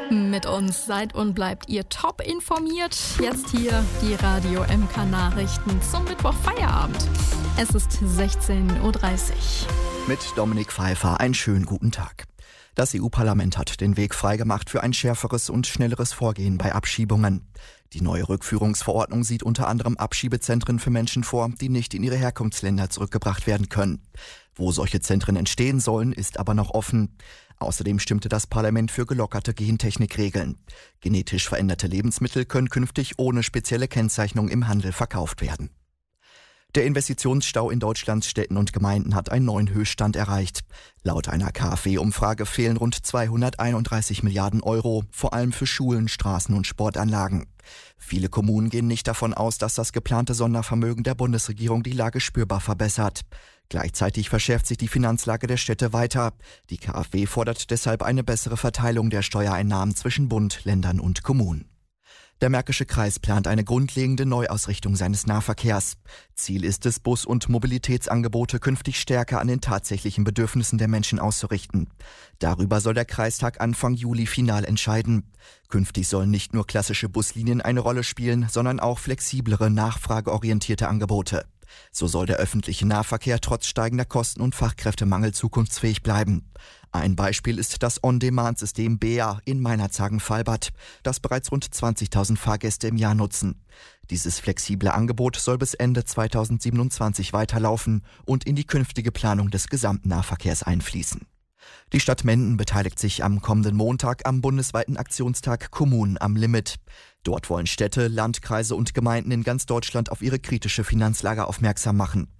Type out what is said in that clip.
Mit uns seid und bleibt ihr top informiert. Jetzt hier die Radio MK Nachrichten zum Mittwoch-Feierabend. Es ist 16:30 Uhr. Mit Dominik Pfeiffer einen schönen guten Tag. Das EU-Parlament hat den Weg freigemacht für ein schärferes und schnelleres Vorgehen bei Abschiebungen. Die neue Rückführungsverordnung sieht unter anderem Abschiebezentren für Menschen vor, die nicht in ihre Herkunftsländer zurückgebracht werden können. Wo solche Zentren entstehen sollen, ist aber noch offen. Außerdem stimmte das Parlament für gelockerte Gentechnikregeln. Genetisch veränderte Lebensmittel können künftig ohne spezielle Kennzeichnung im Handel verkauft werden. Der Investitionsstau in Deutschlands Städten und Gemeinden hat einen neuen Höchststand erreicht. Laut einer KfW-Umfrage fehlen rund 231 Milliarden Euro, vor allem für Schulen, Straßen und Sportanlagen. Viele Kommunen gehen nicht davon aus, dass das geplante Sondervermögen der Bundesregierung die Lage spürbar verbessert. Gleichzeitig verschärft sich die Finanzlage der Städte weiter. Die KfW fordert deshalb eine bessere Verteilung der Steuereinnahmen zwischen Bund, Ländern und Kommunen. Der Märkische Kreis plant eine grundlegende Neuausrichtung seines Nahverkehrs. Ziel ist es, Bus- und Mobilitätsangebote künftig stärker an den tatsächlichen Bedürfnissen der Menschen auszurichten. Darüber soll der Kreistag Anfang Juli final entscheiden. Künftig sollen nicht nur klassische Buslinien eine Rolle spielen, sondern auch flexiblere, nachfrageorientierte Angebote. So soll der öffentliche Nahverkehr trotz steigender Kosten und Fachkräftemangel zukunftsfähig bleiben. Ein Beispiel ist das On-Demand-System BEA in Meinerzhagen-Valbad, das bereits rund 20.000 Fahrgäste im Jahr nutzen. Dieses flexible Angebot soll bis Ende 2027 weiterlaufen und in die künftige Planung des gesamten Nahverkehrs einfließen. Die Stadt Menden beteiligt sich am kommenden Montag am bundesweiten Aktionstag Kommunen am Limit. Dort wollen Städte, Landkreise und Gemeinden in ganz Deutschland auf ihre kritische Finanzlage aufmerksam machen.